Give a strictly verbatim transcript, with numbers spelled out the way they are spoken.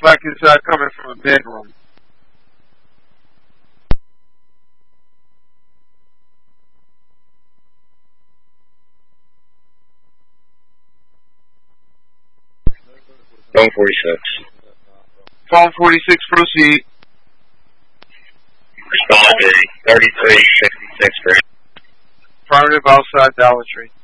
back inside coming from a bedroom. Phone forty-six. Phone forty-six, proceed. Respond to thirty-three sixty-six. Affirmative, outside Dollar Tree.